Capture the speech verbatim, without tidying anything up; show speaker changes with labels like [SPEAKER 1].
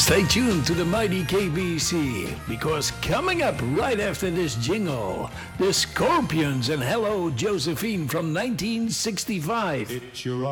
[SPEAKER 1] Stay tuned to the mighty K B C, because coming up right after this jingle, the Scorpions and Hello Josephine from nineteen sixty-five.
[SPEAKER 2] It's your